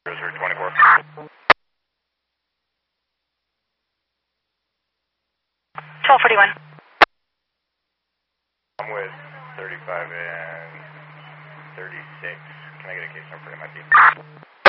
24. I'm with 35 and 36. Can I get a case number for MIT?